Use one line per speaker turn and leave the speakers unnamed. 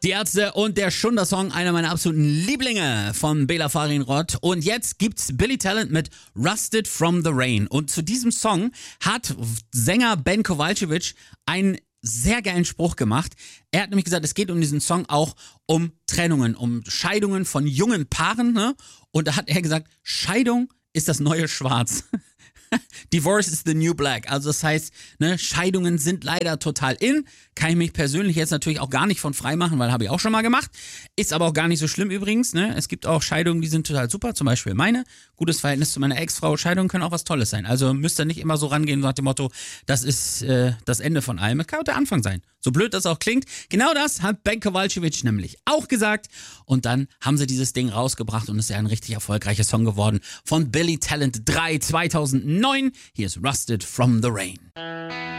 Die Ärzte und der Schunder-Song, einer meiner absoluten Lieblinge von Bela Farienrod. Und jetzt gibt's Billy Talent mit Rusted from the Rain. Und zu diesem Song hat Sänger Ben Kowalkiewicz einen sehr geilen Spruch gemacht. Er hat nämlich gesagt, es geht um diesen Song auch um Trennungen, um Scheidungen von jungen Paaren. Ne? Und da hat er gesagt, Scheidung ist das neue Schwarz. Divorce is the new black. Also das heißt, ne, Scheidungen sind leider total in. Kann ich mich persönlich jetzt natürlich auch gar nicht von frei machen, weil habe ich auch schon mal gemacht. Ist aber auch gar nicht so schlimm übrigens. Ne? Es gibt auch Scheidungen, die sind total super. Zum Beispiel meine. Gutes Verhältnis zu meiner Ex-Frau. Scheidungen können auch was Tolles sein. Also müsst ihr nicht immer so rangehen nach dem Motto, das ist das Ende von allem. Es kann auch der Anfang sein. So blöd das auch klingt. Genau das hat Ben Kowalkiewicz nämlich auch gesagt. Und dann haben sie dieses Ding rausgebracht und es ist ja ein richtig erfolgreicher Song geworden von Billy Talent 3 2009. Hier ist Rusted from the Rain.